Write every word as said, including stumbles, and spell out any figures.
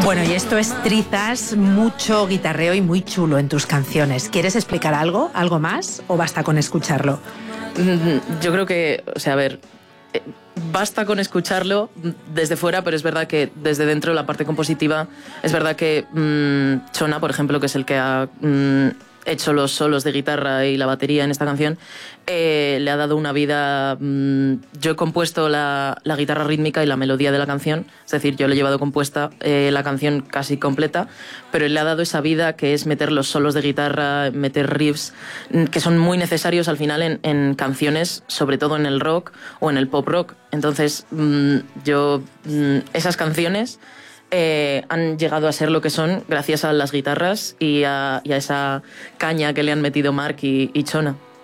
Bueno, y esto es Trizas, mucho guitarreo y muy chulo en tus canciones. ¿Quieres explicar algo, algo más, o basta con escucharlo? Yo creo que, o sea, a ver, basta con escucharlo desde fuera, pero es verdad que desde dentro, la parte compositiva, es verdad que mmm, Chona, por ejemplo, que es el que ha mmm, hecho los solos de guitarra y la batería en esta canción, eh, le ha dado una vida... Mmm, yo he compuesto la, la guitarra rítmica y la melodía de la canción, es decir, yo le he llevado compuesta eh, la canción casi completa, pero él le ha dado esa vida que es meter los solos de guitarra, meter riffs, que son muy necesarios al final en, en canciones, sobre todo en el rock o en el pop rock. Entonces, mmm, yo... Mmm, esas canciones... Eh, han llegado a ser lo que son gracias a las guitarras y a, y a esa caña que le han metido Mark y, y Chona.